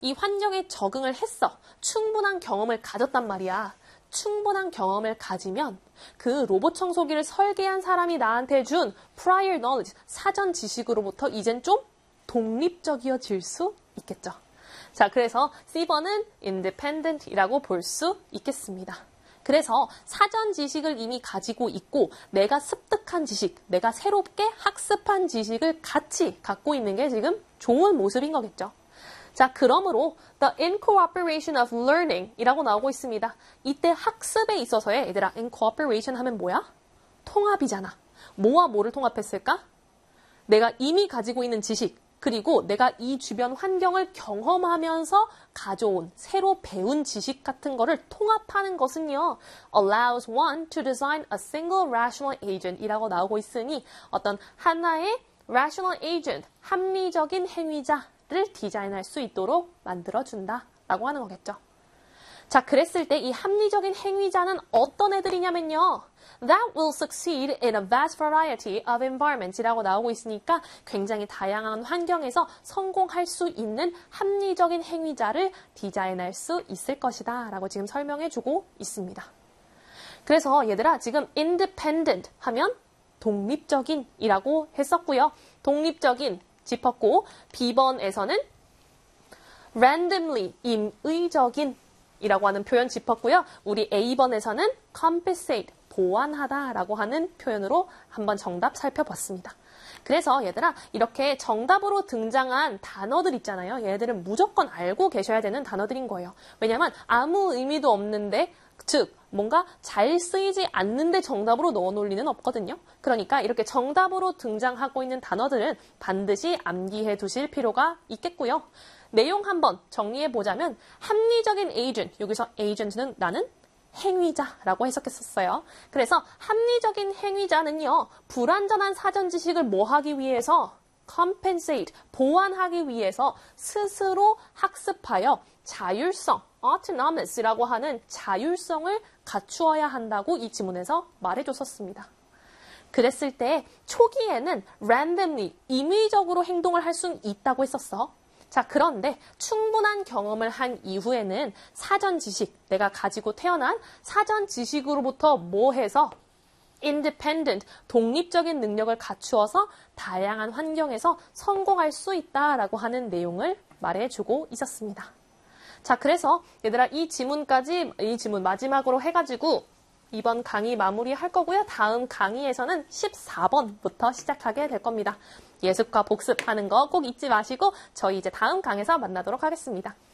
이 환경에 적응을 했어. 충분한 경험을 가졌단 말이야. 충분한 경험을 가지면 그 로봇 청소기를 설계한 사람이 나한테 준 prior knowledge, 사전 지식으로부터 이젠 좀 독립적이어질 수 있겠죠. 자, 그래서 C번은 independent이라고 볼 수 있겠습니다. 그래서 사전 지식을 이미 가지고 있고 내가 습득한 지식, 내가 새롭게 학습한 지식을 같이 갖고 있는 게 지금 좋은 모습인 거겠죠. 자, 그러므로 the incorporation of learning 이라고 나오고 있습니다. 이때 학습에 있어서의 얘들아, incorporation 하면 뭐야? 통합이잖아. 뭐와 뭐를 통합했을까? 내가 이미 가지고 있는 지식, 그리고 내가 이 주변 환경을 경험하면서 가져온, 새로 배운 지식 같은 거를 통합하는 것은요, allows one to design a single rational agent 이라고 나오고 있으니 어떤 하나의 rational agent, 합리적인 행위자를 디자인할 수 있도록 만들어준다 라고 하는 거겠죠. 자, 그랬을 때 이 합리적인 행위자는 어떤 애들이냐면요. That will succeed in a vast variety of environments 이라고 나오고 있으니까 굉장히 다양한 환경에서 성공할 수 있는 합리적인 행위자를 디자인할 수 있을 것이다 라고 지금 설명해주고 있습니다. 그래서 얘들아 지금 independent 하면 독립적인 이라고 했었고요. 독립적인 짚었고 B번에서는 randomly 임의적인 이라고 하는 표현 짚었고요. 우리 A번에서는 compensate, 보완하다라고 하는 표현으로 한번 정답 살펴봤습니다. 그래서 얘들아 이렇게 정답으로 등장한 단어들 있잖아요. 얘들은 무조건 알고 계셔야 되는 단어들인 거예요. 왜냐하면 아무 의미도 없는데 즉 뭔가 잘 쓰이지 않는데 정답으로 넣어놓을 리는 없거든요. 그러니까 이렇게 정답으로 등장하고 있는 단어들은 반드시 암기해 두실 필요가 있겠고요. 내용 한번 정리해보자면 합리적인 agent, 여기서 agent는 나는 행위자라고 해석했었어요. 그래서 합리적인 행위자는요. 불완전한 사전 지식을 뭐 하기 위해서? compensate, 보완하기 위해서 스스로 학습하여 자율성, autonomous라고 하는 자율성을 갖추어야 한다고 이 지문에서 말해줬었습니다. 그랬을 때 초기에는 randomly, 임의적으로 행동을 할 수 있다고 했었어. 자, 그런데 충분한 경험을 한 이후에는 사전 지식, 내가 가지고 태어난 사전 지식으로부터 뭐 해서 independent, 독립적인 능력을 갖추어서 다양한 환경에서 성공할 수 있다라고 하는 내용을 말해주고 있었습니다. 자, 그래서 얘들아 이 지문 마지막으로 해가지고 이번 강의 마무리할 거고요. 다음 강의에서는 14번부터 시작하게 될 겁니다. 예습과 복습하는 거 꼭 잊지 마시고 저희 이제 다음 강에서 만나도록 하겠습니다.